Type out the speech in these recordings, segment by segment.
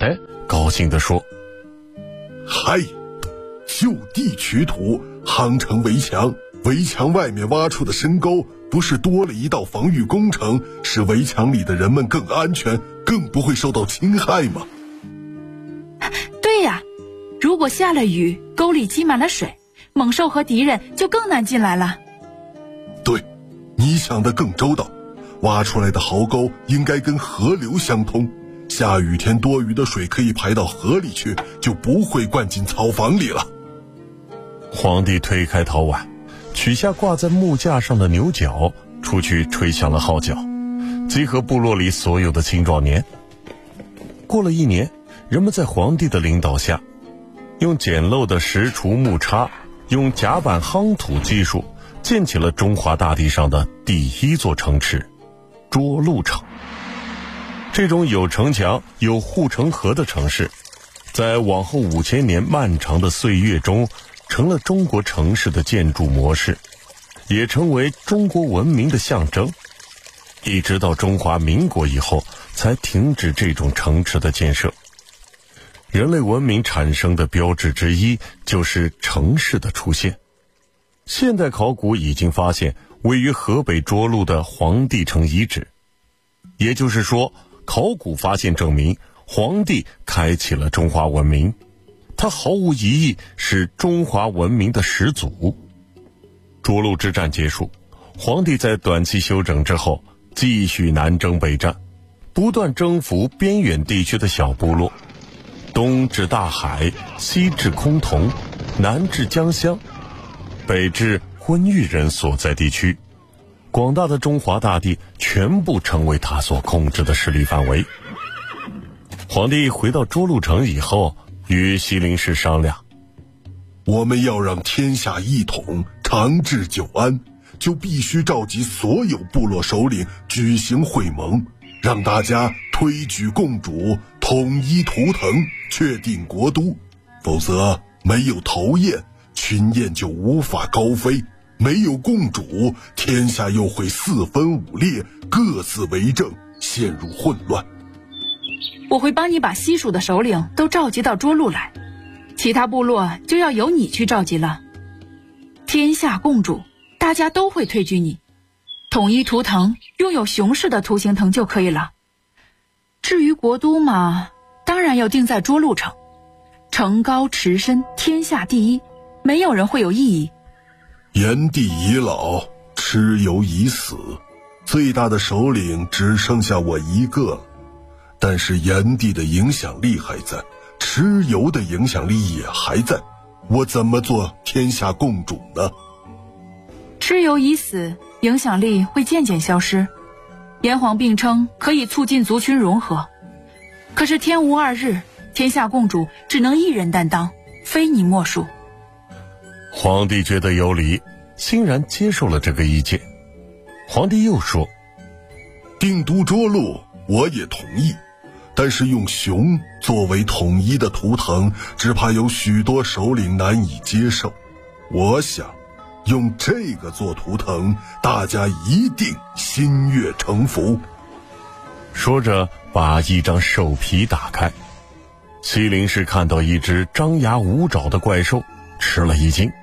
来，高兴地说： 嗨，就地取土，夯成围墙，围墙外面挖出的深沟，不是多了一道防御工程，使围墙里的人们更安全，更不会受到侵害吗？ 对呀，如果下了雨，沟里积满了水，猛兽和敌人就更难进来了。 对，你想得更周到，挖出来的壕沟应该跟河流相通，下雨天多余的水可以排到河里去，就不会灌进草房里了。 皇帝推开陶碗，取下挂在木架上的牛角，出去吹响了号角，集合部落里所有的青壮年。过了1年，人们在皇帝的领导下，用简陋的石锄木叉，用甲板夯土技术，建起了中华大地上的第一座城池——涿鹿城。这种有城墙、有护城河的城市，在往后5000年漫长的岁月中，成了中国城市的建筑模式，也成为中国文明的象征。一直到中华民国以后，才停止这种城池的建设。人类文明产生的标志之一，就是城市的出现。现代考古已经发现位于河北涿鹿的黄帝城遗址，也就是说，考古发现证明黄帝开启了中华文明，他毫无疑义是中华文明的始祖。涿鹿之战结束，黄帝在短期休整之后，继续南征北战，不断征服边远地区的小部落，东至大海，西至崆峒，南至江乡，北至昏玉人所在地区，广大的中华大地全部成为他所控制的势力范围。皇帝回到涿鹿城以后，与西陵氏商量： 我们要让天下一统，长治久安，就必须召集所有部落首领举行会盟，让大家推举共主，统一图腾，确定国都。否则没有头雁，群雁就无法高飞；没有共主，天下又会四分五裂，各自为政，陷入混乱。 我会帮你把西蜀的首领都召集到涿鹿来，其他部落就要由你去召集了。天下共主，大家都会推举你，统一图腾，拥有雄势的图形腾就可以了。至于国都嘛，当然要定在涿鹿城，城高池深，天下第一，没有人会有异议。 炎帝已老，蚩尤已死，最大的首领只剩下我一个了。但是炎帝的影响力还在，蚩尤的影响力也还在，我怎么做天下共主呢？ 蚩尤已死，影响力会渐渐消失。炎黄并称可以促进族群融合，可是天无二日，天下共主只能一人担当，非你莫属。 皇帝觉得有理，欣然接受了这个意见。皇帝又说： 定都涿鹿我也同意，但是用熊作为统一的图腾，只怕有许多首领难以接受。我想用这个做图腾，大家一定心悦诚服。 说着把一张兽皮打开，西陵氏看到一只张牙舞爪的怪兽，吃了一惊。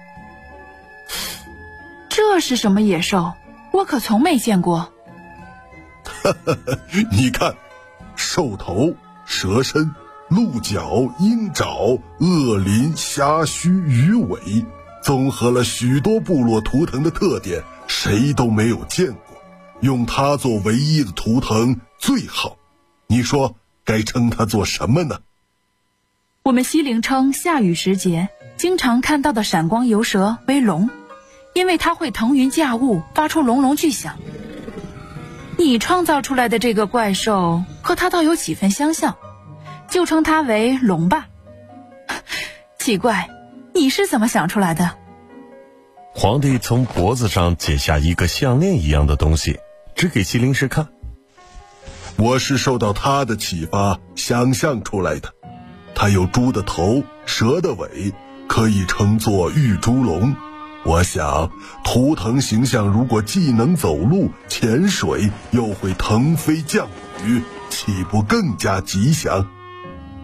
这是什么野兽？我可从没见过。 你看，兽头、蛇身、鹿角、鹰爪、鳄鳞、虾须、鱼尾，综合了许多部落图腾的特点，谁都没有见过。用它做唯一的图腾最好。你说该称它做什么呢？ 我们西陵称下雨时节经常看到的闪光游蛇为龙，因为它会腾云驾雾，发出隆隆巨响。你创造出来的这个怪兽和它倒有几分相像，就称它为龙吧。奇怪，你是怎么想出来的？ 皇帝从脖子上解下一个项链一样的东西，指给西陵氏看。 我是受到他的启发想象出来的。它有猪的头，蛇的尾，可以称作玉猪龙。我想图腾形象如果既能走路、潜水，又会腾飞降雨，岂不更加吉祥？